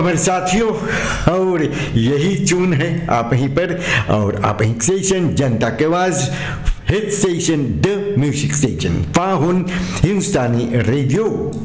हमारे साथियों, और यही चून है आप यहीं पर, और आप यहीं स्टेशन जनता के आवाज हिट स्टेशन द म्यूजिक स्टेशन पाहुन हिंदुस्तानी रेडियो